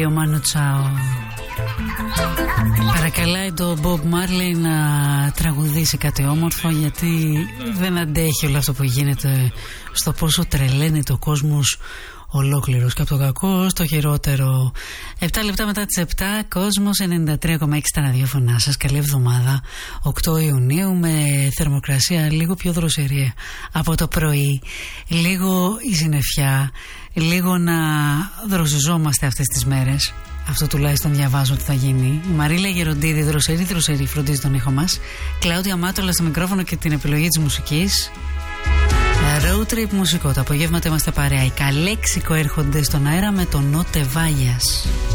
λέει ο Μάνου Τσάο. Παρακαλάει το Bob Marley να τραγουδήσει κάτι όμορφο, γιατί δεν αντέχει όλο αυτό που γίνεται στο πόσο τρελαίνεται ο κόσμος ολόκληρος, και από το κακό στο χειρότερο. 7 λεπτά μετά τις 7, Κόσμος 93,6 στα ραδιόφωνά σας. Καλή εβδομάδα, 8 Ιουνίου, με θερμοκρασία λίγο πιο δροσερή από το πρωί, λίγο η συννεφιά, λίγο να δροσιζόμαστε αυτές τις μέρες. Αυτό τουλάχιστον διαβάζω ότι θα γίνει. Η Μαρίλα Γεροντίδη, δροσερή, φροντίζει τον ήχο μας. Κλάουδια Μάτολα στο μικρόφωνο και την επιλογή της μουσικής. Road trip μουσικό. Τα απογεύματα είμαστε παρέα. Οι Καλέξικο έρχονται στον αέρα με τον Νότε Βάγιας.